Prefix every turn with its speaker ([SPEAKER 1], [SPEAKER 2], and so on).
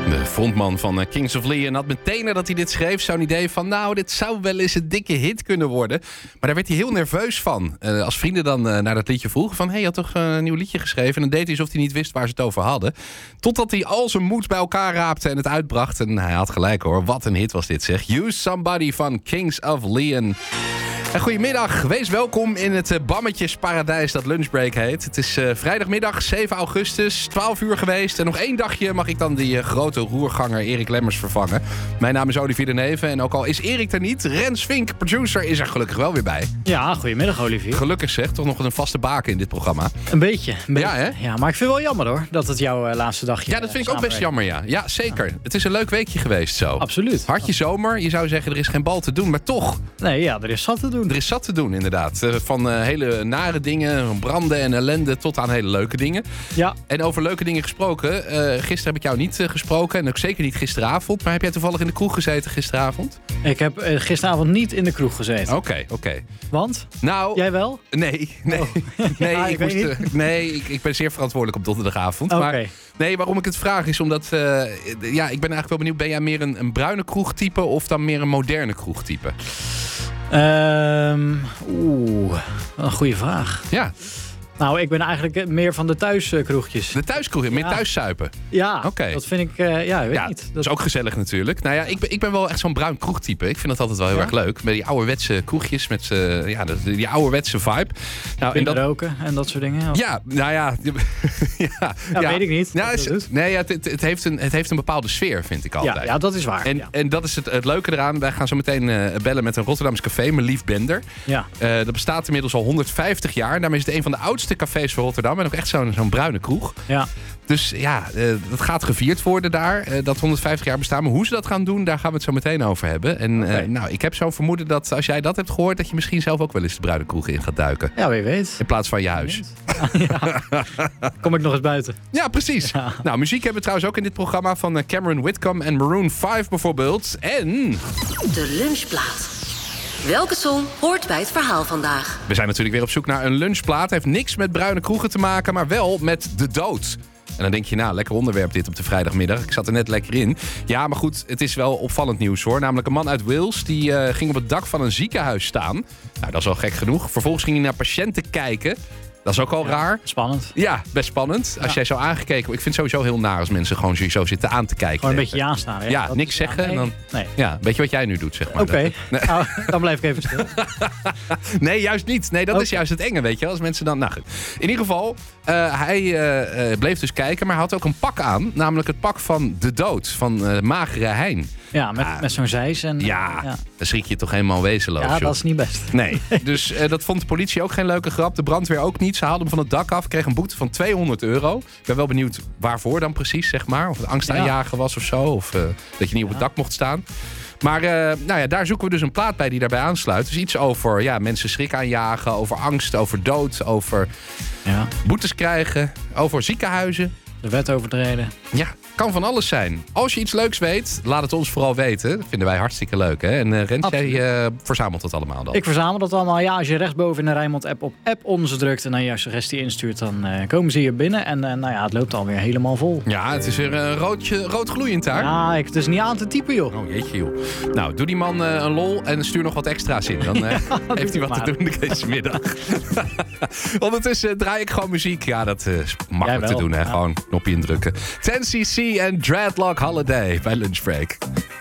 [SPEAKER 1] De frontman van Kings of Leon had meteen nadat hij dit schreef zo'n idee van... nou, dit zou wel eens een dikke hit kunnen worden. Maar daar werd hij heel nerveus van. Als vrienden dan naar dat liedje vroegen van... je had toch een nieuw liedje geschreven? En dan deed hij alsof hij niet wist waar ze het over hadden. Totdat hij al zijn moed bij elkaar raapte en het uitbracht. En hij had gelijk hoor, wat een hit was dit zeg. Use Somebody van Kings of Leon. En goedemiddag, wees welkom in het Bammetjesparadijs dat Lunchbreak heet. Het is vrijdagmiddag, 7 augustus, 12 uur geweest. En nog 1 dagje mag ik dan die grote roerganger Erik Lemmers vervangen. Mijn naam is Olivier de Neve en ook al is Erik er niet, Rens Vink, producer, is er gelukkig wel weer bij.
[SPEAKER 2] Ja, goedemiddag Olivier.
[SPEAKER 1] Gelukkig zeg, toch nog een vaste baken in dit programma.
[SPEAKER 2] Een beetje.
[SPEAKER 1] Ja, hè?
[SPEAKER 2] Ja, maar ik vind het wel jammer hoor, dat het jouw laatste dagje
[SPEAKER 1] Ja, dat vind ik ook best jammer, ja. Ja, zeker. Ja. Het is een leuk weekje geweest zo.
[SPEAKER 2] Absoluut.
[SPEAKER 1] Hartje zomer, je zou zeggen er is geen bal te doen, maar toch.
[SPEAKER 2] Nee, ja, er is zat te doen.
[SPEAKER 1] Er is zat te doen, inderdaad. Van hele nare dingen, branden en ellende, tot aan hele leuke dingen.
[SPEAKER 2] Ja.
[SPEAKER 1] En over leuke dingen gesproken. Gisteren heb ik jou niet gesproken. En ook zeker niet gisteravond. Maar heb jij toevallig in de kroeg gezeten gisteravond?
[SPEAKER 2] Ik heb gisteravond niet in de kroeg gezeten.
[SPEAKER 1] Oké.
[SPEAKER 2] Want?
[SPEAKER 1] Nou,
[SPEAKER 2] jij wel?
[SPEAKER 1] Nee.
[SPEAKER 2] Oh.
[SPEAKER 1] Nee,
[SPEAKER 2] ja,
[SPEAKER 1] ik ben zeer verantwoordelijk op donderdagavond.
[SPEAKER 2] Oké.
[SPEAKER 1] Maar nee, waarom ik het vraag is omdat... ik ben eigenlijk wel benieuwd. Ben jij meer een bruine kroegtype of dan meer een moderne kroegtype?
[SPEAKER 2] Een goede vraag.
[SPEAKER 1] Ja.
[SPEAKER 2] Nou, ik ben eigenlijk meer van de thuiskroegjes.
[SPEAKER 1] De thuiskroeg, meer thuissuipen.
[SPEAKER 2] Ja,
[SPEAKER 1] Oké.
[SPEAKER 2] Dat vind ik, weet niet.
[SPEAKER 1] Dat is ook gezellig natuurlijk. Nou ja, ik ben wel echt zo'n bruin kroegtype. Ik vind dat altijd wel heel erg leuk. Met die ouderwetse kroegjes, met die ouderwetse vibe. Nou,
[SPEAKER 2] en dat roken en dat soort dingen. Of?
[SPEAKER 1] Ja, nou ja.
[SPEAKER 2] Weet ik niet.
[SPEAKER 1] Ja, het heeft een bepaalde sfeer, vind ik altijd.
[SPEAKER 2] Ja, dat is waar.
[SPEAKER 1] En dat is het leuke eraan. Wij gaan zo meteen bellen met een Rotterdams café, mijn lief Bender.
[SPEAKER 2] Ja.
[SPEAKER 1] Dat bestaat inmiddels al 150 jaar. Daarmee is het een van de oudste cafés van Rotterdam. En ook echt zo'n bruine kroeg.
[SPEAKER 2] Ja.
[SPEAKER 1] Dus ja, dat gaat gevierd worden daar. Dat 150 jaar bestaan. Maar hoe ze dat gaan doen, daar gaan we het zo meteen over hebben. En ik heb zo'n vermoeden dat als jij dat hebt gehoord... dat je misschien zelf ook wel eens de bruine kroeg in gaat duiken.
[SPEAKER 2] Ja, wie weet.
[SPEAKER 1] In plaats van je huis.
[SPEAKER 2] Ja. Kom ik nog eens buiten.
[SPEAKER 1] Ja, precies. Ja. Nou, muziek hebben we trouwens ook in dit programma... van Cameron Whitcomb en Maroon 5 bijvoorbeeld. En...
[SPEAKER 3] De lunchplaat. Welke song hoort bij het verhaal vandaag?
[SPEAKER 1] We zijn natuurlijk weer op zoek naar een lunchplaat. Heeft niks met bruine kroegen te maken, maar wel met de dood. En dan denk je, nou, lekker onderwerp dit op de vrijdagmiddag. Ik zat er net lekker in. Ja, maar goed, het is wel opvallend nieuws hoor. Namelijk een man uit Wales, die ging op het dak van een ziekenhuis staan. Nou, dat is al gek genoeg. Vervolgens ging hij naar patiënten kijken. Dat is ook al raar.
[SPEAKER 2] Spannend.
[SPEAKER 1] Ja, best spannend. Als jij zo aangekeken wordt. Ik vind het sowieso heel naar als mensen gewoon zo zitten aan te kijken.
[SPEAKER 2] Gewoon een beetje aanstaan. Hè?
[SPEAKER 1] Ja, niks zeggen. En dan,
[SPEAKER 2] nee.
[SPEAKER 1] Ja, weet je wat jij nu doet, zeg maar.
[SPEAKER 2] Oké.
[SPEAKER 1] Nee.
[SPEAKER 2] Nou, dan blijf ik even stil.
[SPEAKER 1] Nee, juist niet. Nee, dat is juist het enge, weet je. Als mensen dan... Nou goed. In ieder geval, hij bleef dus kijken, maar hij had ook een pak aan. Namelijk het pak van de dood. Van Magere Hein.
[SPEAKER 2] Ja, met zo'n zeis. En,
[SPEAKER 1] ja, dan schrik je toch helemaal wezenloos.
[SPEAKER 2] Ja,
[SPEAKER 1] joh.
[SPEAKER 2] dat is niet best.
[SPEAKER 1] Nee, dus dat vond de politie ook geen leuke grap. De brandweer ook niet. Ze haalden hem van het dak af, kreeg een boete van €200. Ik ben wel benieuwd waarvoor dan precies, zeg maar. Of het angst aanjagen was of zo. Of dat je niet op het dak mocht staan. Maar daar zoeken we dus een plaat bij die daarbij aansluit. Dus iets over mensen schrik aanjagen, over angst, over dood, over boetes krijgen, over ziekenhuizen.
[SPEAKER 2] De wet overtreden.
[SPEAKER 1] Ja, kan van alles zijn. Als je iets leuks weet, laat het ons vooral weten. Dat vinden wij hartstikke leuk. Hè? En Rens, jij verzamelt dat allemaal dan?
[SPEAKER 2] Ik verzamel dat allemaal. Ja, als je rechtsboven in de Rijnmond-app op App Onze drukt en dan jouw suggestie instuurt, dan komen ze hier binnen. En het loopt alweer helemaal vol.
[SPEAKER 1] Ja, het is weer rood gloeiend daar.
[SPEAKER 2] Ja, het is niet aan te typen, joh.
[SPEAKER 1] Oh, jeetje, joh. Nou, doe die man een lol en stuur nog wat extra's in. Dan heeft hij wat te doen deze middag. Ondertussen draai ik gewoon muziek. Ja, dat is makkelijk te doen, hè. Ja. Gewoon knopje indrukken. 10cc en Dreadlock Holiday bij Lunchbreak.